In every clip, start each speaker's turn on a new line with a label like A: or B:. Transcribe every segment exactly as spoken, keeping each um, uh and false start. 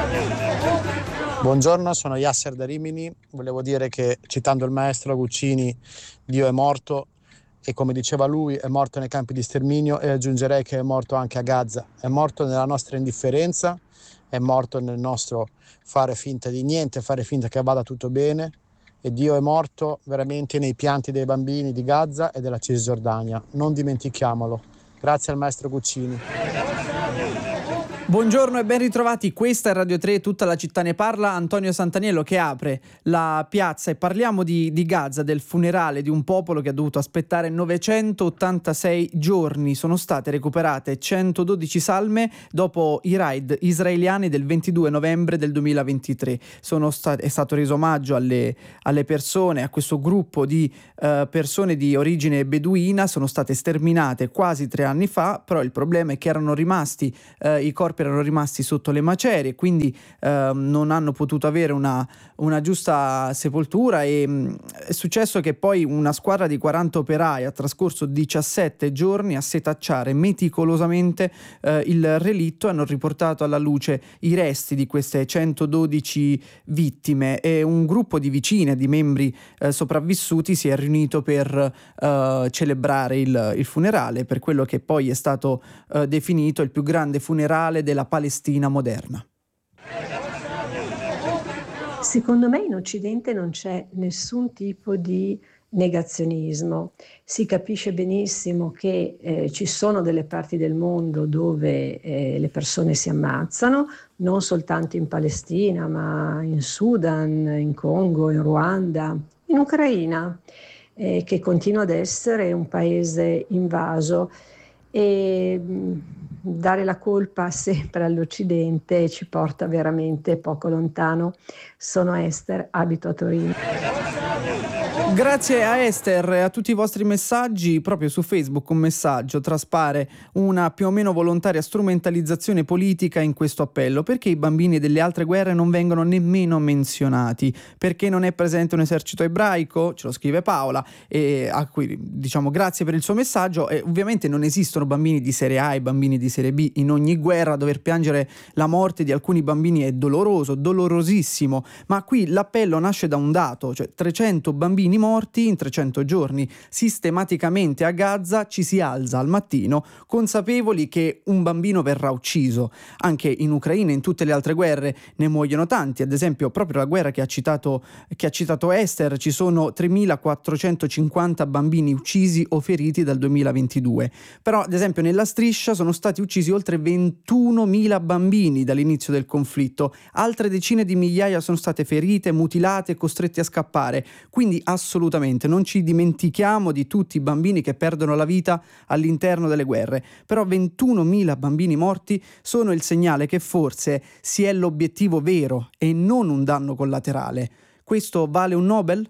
A: Buongiorno, sono Yasser da Rimini. Volevo dire che, citando il maestro Guccini, Dio è morto e, come diceva lui, è morto nei campi di sterminio, e aggiungerei che è morto anche a Gaza. È morto nella nostra indifferenza, è morto nel nostro fare finta di niente, fare finta che vada tutto bene, e Dio è morto veramente nei pianti dei bambini di Gaza e della Cisgiordania. Non dimentichiamolo. Grazie al maestro Guccini.
B: Buongiorno e ben ritrovati, questa è Radio tre, tutta la città ne parla. Antonio Santaniello che apre la piazza e parliamo di, di Gaza, del funerale di un popolo che ha dovuto aspettare novecentottantasei giorni. Sono state recuperate centododici salme dopo i raid israeliani del ventidue novembre del duemilaventitré. Sono sta- è stato reso omaggio alle, alle persone, a questo gruppo di uh, persone di origine beduina. Sono state sterminate quasi tre anni fa, però il problema è che erano rimasti uh, i corpi erano rimasti sotto le macerie, quindi eh, non hanno potuto avere una, una giusta sepoltura, e mh, è successo che poi una squadra di quaranta operai ha trascorso diciassette giorni a setacciare meticolosamente eh, il relitto, hanno riportato alla luce i resti di queste centododici vittime, e un gruppo di vicine, di membri eh, sopravvissuti si è riunito per eh, celebrare il, il funerale, per quello che poi è stato eh, definito il più grande funerale della Palestina moderna.
C: Secondo me in Occidente non c'è nessun tipo di negazionismo. Si capisce benissimo che eh, ci sono delle parti del mondo dove eh, le persone si ammazzano, non soltanto in Palestina, ma in Sudan, in Congo, in Ruanda, in Ucraina, eh, che continua ad essere un paese invaso. E mh, dare la colpa sempre all'Occidente ci porta veramente poco lontano. Sono Esther, abito a Torino.
B: Grazie a Esther e a tutti i vostri messaggi. Proprio su Facebook un messaggio traspare una più o meno volontaria strumentalizzazione politica in questo appello. Perché i bambini delle altre guerre non vengono nemmeno menzionati? Perché non è presente un esercito ebraico? Ce lo scrive Paola, e a cui diciamo grazie per il suo messaggio. E ovviamente non esistono bambini di serie A e bambini di serie B in ogni guerra. Dover piangere la morte di alcuni bambini è doloroso, dolorosissimo, ma qui l'appello nasce da un dato, cioè trecento bambini morti in trecento giorni. Sistematicamente a Gaza ci si alza al mattino consapevoli che un bambino verrà ucciso. Anche in Ucraina e in tutte le altre guerre ne muoiono tanti. Ad esempio proprio la guerra che ha citato, che ha citato Esther, ci sono tremilaquattrocentocinquanta bambini uccisi o feriti dal duemilaventidue. Però ad esempio nella striscia sono stati uccisi oltre ventunomila bambini dall'inizio del conflitto. Altre decine di migliaia sono state ferite, mutilate, costretti a scappare. Quindi assolutamente non ci dimentichiamo di tutti i bambini che perdono la vita all'interno delle guerre. Però ventunomila bambini morti sono il segnale che forse si è l'obiettivo vero e non un danno collaterale. Questo vale un Nobel?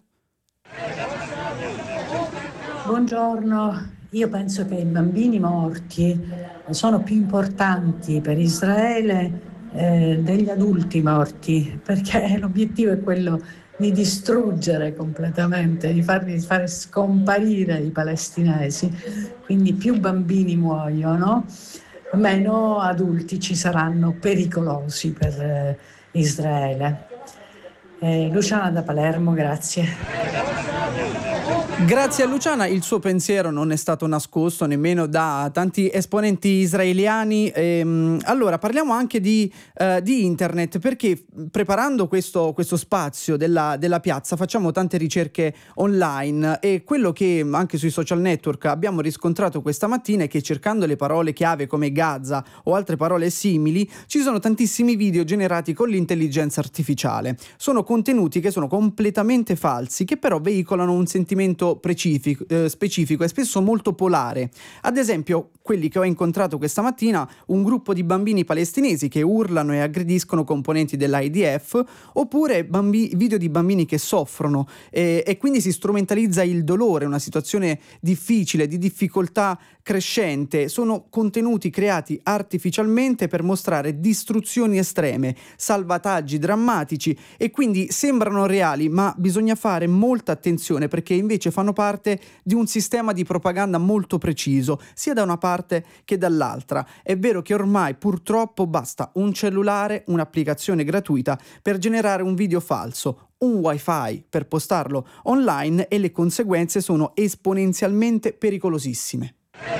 D: Buongiorno, io penso che i bambini morti sono più importanti per Israele eh, degli adulti morti, perché l'obiettivo è quello di distruggere completamente, di farli fare scomparire i palestinesi. Quindi più bambini muoiono, meno adulti ci saranno pericolosi per eh, Israele. Eh, Luciana da Palermo, grazie.
B: Grazie a Luciana, il suo pensiero non è stato nascosto nemmeno da tanti esponenti israeliani. Ehm, allora parliamo anche di, eh, di internet, perché preparando questo, questo spazio della, della piazza facciamo tante ricerche online, e quello che anche sui social network abbiamo riscontrato questa mattina è che, cercando le parole chiave come Gaza o altre parole simili, ci sono tantissimi video generati con l'intelligenza artificiale. Sono contenuti che sono completamente falsi, che però veicolano un sentimento Precifico, eh, specifico e spesso molto polare. Ad esempio quelli che ho incontrato questa mattina, un gruppo di bambini palestinesi che urlano e aggrediscono componenti dell'I D F, oppure bambi- video di bambini che soffrono e, e quindi si strumentalizza il dolore, una situazione difficile, di difficoltà crescente. Sono contenuti creati artificialmente per mostrare distruzioni estreme, salvataggi drammatici, e quindi sembrano reali, ma bisogna fare molta attenzione, perché invece fanno parte di un sistema di propaganda molto preciso, sia da una parte parte che dall'altra. È vero che ormai purtroppo basta un cellulare, un'applicazione gratuita per generare un video falso, un wifi per postarlo online e le conseguenze sono esponenzialmente pericolosissime.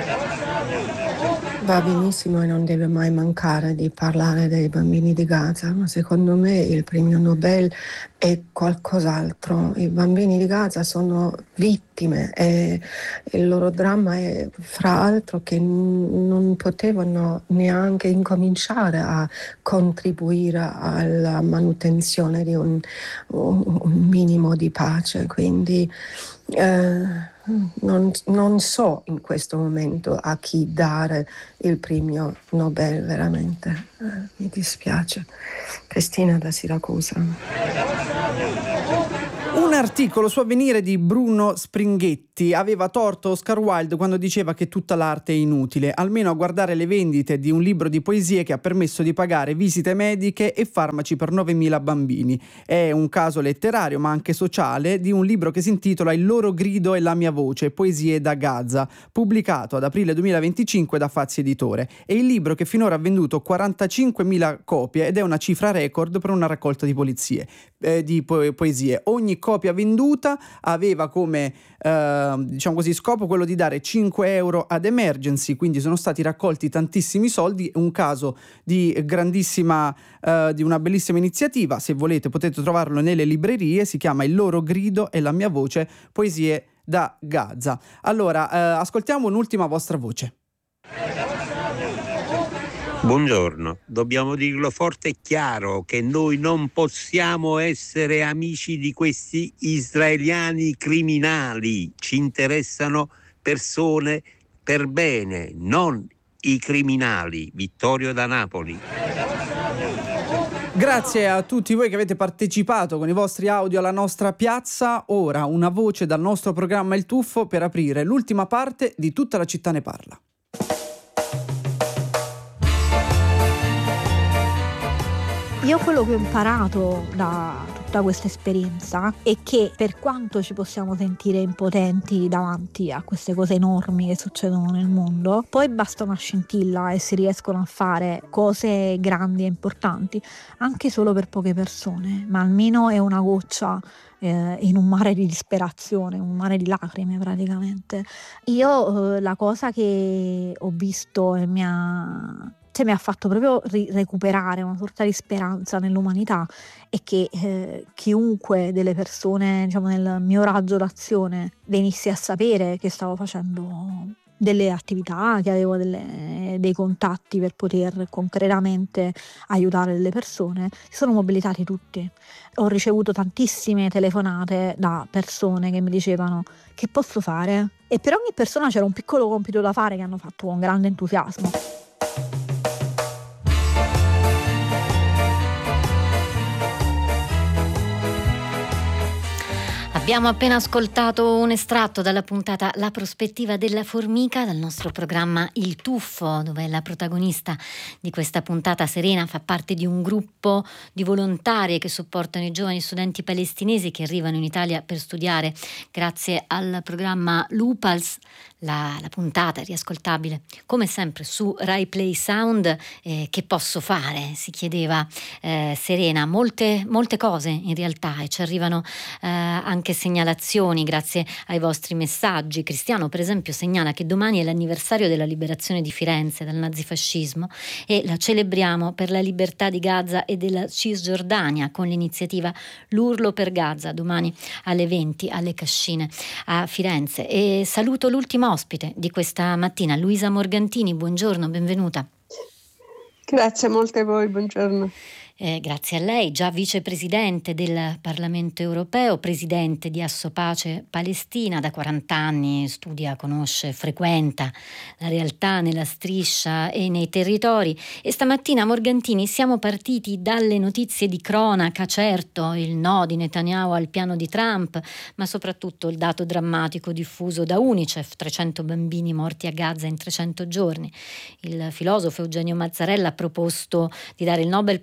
E: Va benissimo e non deve mai mancare di parlare dei bambini di Gaza, ma secondo me il premio Nobel è qualcos'altro. I bambini di Gaza sono vittime e il loro dramma è fra l'altro che non potevano neanche incominciare a contribuire alla manutenzione di un, un minimo di pace, quindi eh, Non, non so in questo momento a chi dare il premio Nobel, veramente. Eh, mi dispiace. Cristina da Siracusa.
B: Un articolo su Avvenire di Bruno Springhetti aveva torto Oscar Wilde quando diceva che tutta l'arte è inutile, almeno a guardare le vendite di un libro di poesie che ha permesso di pagare visite mediche e farmaci per novemila bambini. È un caso letterario ma anche sociale di un libro che si intitola Il loro grido e la mia voce, poesie da Gaza, pubblicato ad aprile duemilaventicinque da Fazzi Editore. È il libro che finora ha venduto quarantacinquemila copie ed è una cifra record per una raccolta di, polizie, eh, di po- poesie. Ogni copia venduta aveva come eh, diciamo così scopo quello di dare cinque euro ad Emergency, quindi sono stati raccolti tantissimi soldi, un caso di grandissima eh, di una bellissima iniziativa. Se volete potete trovarlo nelle librerie, si chiama Il loro grido e la mia voce, poesie da Gaza. Allora eh, ascoltiamo un'ultima vostra voce.
F: Buongiorno, dobbiamo dirlo forte e chiaro che noi non possiamo essere amici di questi israeliani criminali, ci interessano persone per bene, non i criminali. Vittorio da Napoli.
B: Grazie a tutti voi che avete partecipato con i vostri audio alla nostra piazza. Ora una voce dal nostro programma Il Tuffo per aprire l'ultima parte di Tutta la città ne parla.
G: Io quello che ho imparato da tutta questa esperienza è che per quanto ci possiamo sentire impotenti davanti a queste cose enormi che succedono nel mondo, poi basta una scintilla e si riescono a fare cose grandi e importanti, anche solo per poche persone, ma almeno è una goccia eh, in un mare di disperazione, un mare di lacrime praticamente. Io eh, la cosa che ho visto e mi ha... Cioè, mi ha fatto proprio ri- recuperare una sorta di speranza nell'umanità e che eh, chiunque delle persone, diciamo, nel mio raggio d'azione venisse a sapere che stavo facendo delle attività, che avevo delle, dei contatti per poter concretamente aiutare delle persone, si sono mobilitati tutti. Ho ricevuto tantissime telefonate da persone che mi dicevano: che posso fare? E per ogni persona c'era un piccolo compito da fare che hanno fatto con grande entusiasmo.
H: Abbiamo appena ascoltato un estratto dalla puntata La prospettiva della formica dal nostro programma Il Tuffo, dove la protagonista di questa puntata, Serena, fa parte di un gruppo di volontarie che supportano i giovani studenti palestinesi che arrivano in Italia per studiare. Grazie al programma Lupals la, la puntata è riascoltabile come sempre su Rai Play Sound. Eh, che posso fare? Si chiedeva eh, Serena. Molte, molte cose in realtà, e ci arrivano eh, anche segnalazioni grazie ai vostri messaggi. Cristiano per esempio segnala che domani è l'anniversario della liberazione di Firenze dal nazifascismo e la celebriamo per la libertà di Gaza e della Cisgiordania con l'iniziativa L'Urlo per Gaza, domani alle venti alle Cascine a Firenze. E saluto l'ultima ospite di questa mattina, Luisa Morgantini. Buongiorno, benvenuta.
I: Grazie molte a voi, buongiorno.
H: Eh, grazie a lei, già vicepresidente del Parlamento europeo, presidente di Assopace Palestina, da quaranta anni studia, conosce, frequenta la realtà nella striscia e nei territori. E stamattina, Morgantini, siamo partiti dalle notizie di cronaca, certo, il no di Netanyahu al piano di Trump, ma soprattutto il dato drammatico diffuso da UNICEF, trecento bambini morti a Gaza in trecento giorni. Il filosofo Eugenio Mazzarella ha proposto di dare il Nobel per la pace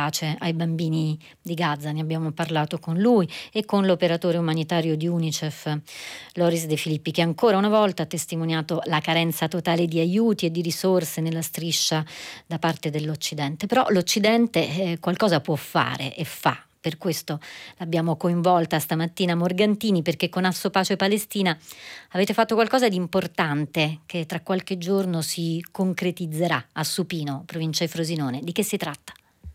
H: pace ai bambini di Gaza. Ne abbiamo parlato con lui e con l'operatore umanitario di UNICEF, Loris De Filippi, che ancora una volta ha testimoniato la carenza totale di aiuti e di risorse nella striscia da parte dell'Occidente. Però l'Occidente eh, qualcosa può fare e fa. Per questo l'abbiamo coinvolta stamattina Morgantini, perché con Asso Pace Palestina avete fatto qualcosa di importante che tra qualche giorno si concretizzerà a Supino, provincia di Frosinone. Di che si tratta?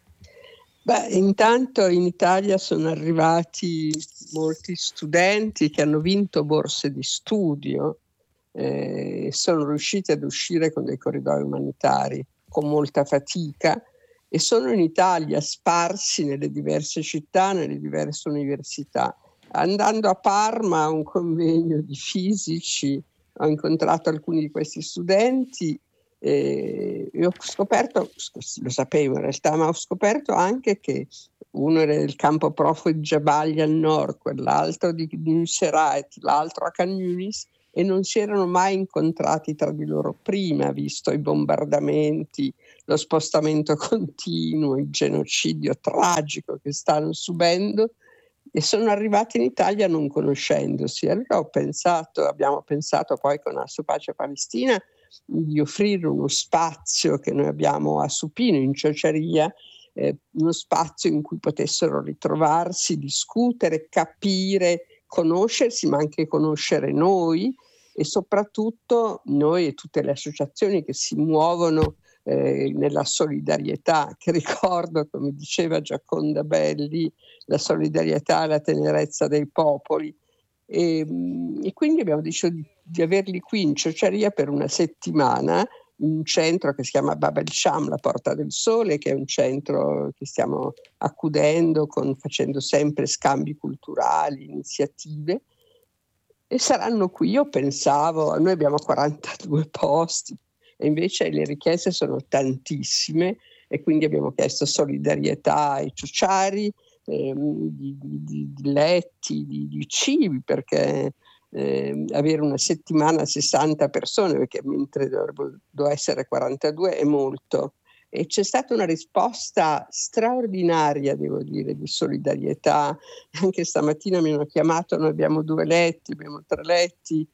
I: Beh, intanto in Italia sono arrivati molti studenti che hanno vinto borse di studio e eh, sono riusciti ad uscire con dei corridoi umanitari con molta fatica, e sono in Italia sparsi nelle diverse città, nelle diverse università. Andando a Parma a un convegno di fisici, ho incontrato alcuni di questi studenti e ho scoperto, lo sapevo in realtà, ma ho scoperto anche che uno era del campo profughi di Jabalia al nord, quell'altro di Nuseirat, l'altro a Khan Yunis, e non si erano mai incontrati tra di loro prima, visto i bombardamenti, lo spostamento continuo, il genocidio tragico che stanno subendo, e sono arrivati in Italia non conoscendosi. Allora ho pensato, abbiamo pensato poi con Asso Pace Palestina di offrire uno spazio che noi abbiamo a Supino, in Ciociaria, eh, uno spazio in cui potessero ritrovarsi, discutere, capire, conoscersi, ma anche conoscere noi, e soprattutto noi e tutte le associazioni che si muovono eh, nella solidarietà, che ricordo, come diceva Gioconda Belli, la solidarietà e la tenerezza dei popoli. E, e quindi abbiamo deciso di, di averli qui in Ciociaria per una settimana, in un centro che si chiama Bab el Sham, la Porta del Sole, che è un centro che stiamo accudendo, con, facendo sempre scambi culturali, iniziative, e saranno qui. Io pensavo, noi abbiamo quarantadue posti e invece le richieste sono tantissime, e quindi abbiamo chiesto solidarietà ai ciociari, ehm, di, di, di letti, di, di cibi, perché Eh, avere una settimana a sessanta persone, perché mentre dovrebbero essere quarantadue, è molto. E c'è stata una risposta straordinaria, devo dire, di solidarietà. Anche stamattina mi hanno chiamato, noi abbiamo due letti, abbiamo tre letti,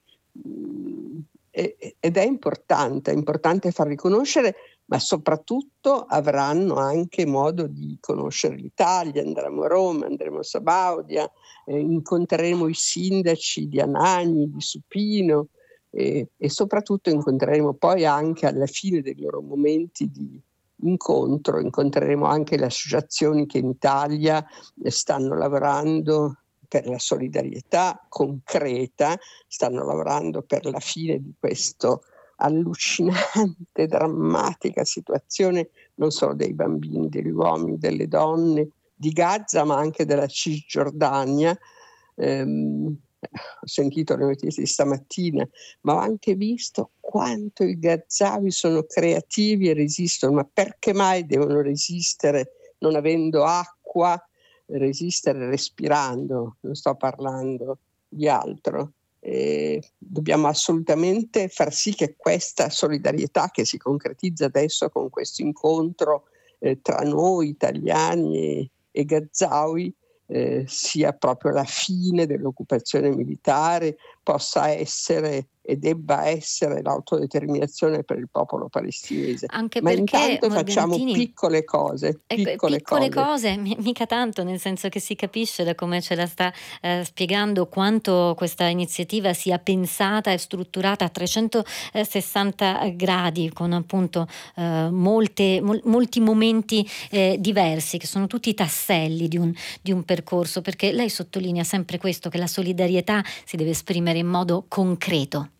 I: ed è importante, è importante farli conoscere, ma soprattutto avranno anche modo di conoscere l'Italia. Andremo a Roma, andremo a Sabaudia, eh, incontreremo i sindaci di Anagni, di Supino, eh, e soprattutto incontreremo poi anche alla fine dei loro momenti di incontro, incontreremo anche le associazioni che in Italia stanno lavorando per la solidarietà concreta, stanno lavorando per la fine di questo allucinante, drammatica situazione, non solo dei bambini, degli uomini, delle donne di Gaza, ma anche della Cisgiordania. Ehm, ho sentito le notizie di stamattina, ma ho anche visto quanto i gazawi sono creativi e resistono. Ma perché mai devono resistere non avendo acqua? Resistere respirando, non sto parlando di altro. Eh, dobbiamo assolutamente far sì che questa solidarietà, che si concretizza adesso con questo incontro eh, tra noi italiani e, e gazawi, eh, sia proprio la fine dell'occupazione militare, possa essere e debba essere l'autodeterminazione per il popolo palestinese.
H: Anche
I: Ma
H: perché,
I: intanto facciamo
H: Morgantini,
I: piccole cose,
H: ecco,
I: piccole,
H: piccole
I: cose.
H: cose, mi- mica tanto, nel senso che si capisce da come ce la sta eh, spiegando quanto questa iniziativa sia pensata e strutturata a trecentosessanta gradi, con appunto eh, molte, mol- molti momenti eh, diversi, che sono tutti tasselli di un, di un percorso, perché lei sottolinea sempre questo, che la solidarietà si deve esprimere in modo concreto.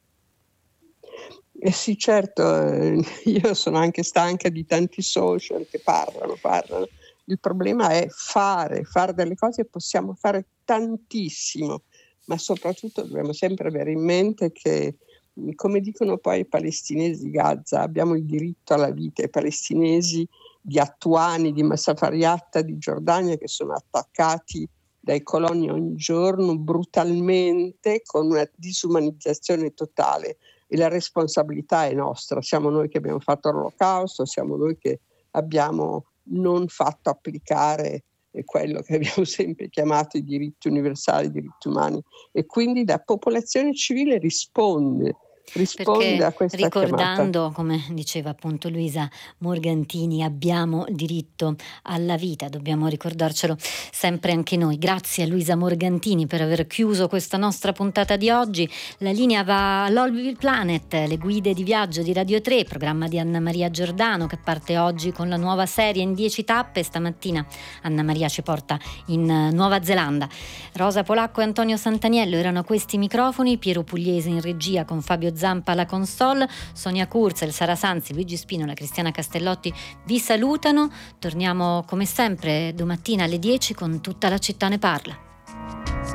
I: Eh sì, certo, eh, io sono anche stanca di tanti social che parlano, parlano. Il problema è fare, fare delle cose. Possiamo fare tantissimo, ma soprattutto dobbiamo sempre avere in mente che, come dicono poi i palestinesi di Gaza, abbiamo il diritto alla vita. I palestinesi di Attuani, di Massafariatta, di Giordania, che sono attaccati dai coloni ogni giorno brutalmente, con una disumanizzazione totale. E la responsabilità è nostra, siamo noi che abbiamo fatto l'Olocausto, siamo noi che abbiamo non fatto applicare quello che abbiamo sempre chiamato i diritti universali, i diritti umani, e quindi la popolazione civile risponde. risponde
H: Perché
I: a questa
H: ricordando,
I: chiamata.
H: come diceva appunto Luisa Morgantini, abbiamo diritto alla vita, dobbiamo ricordarcelo sempre anche noi. Grazie a Luisa Morgantini per aver chiuso questa nostra puntata di oggi. La linea va all'Olvi Planet, le guide di viaggio di Radio tre, programma di Anna Maria Giordano, che parte oggi con la nuova serie in dieci tappe. Stamattina Anna Maria ci porta in Nuova Zelanda. Rosa Polacco e Antonio Santaniello erano a questi microfoni, Piero Pugliese in regia con Fabio Zampa alla console, Sonia Kurzel, Sara Sanzi, Luigi Spinola, Cristiana Castellotti vi salutano. Torniamo come sempre domattina alle dieci con Tutta la città ne parla.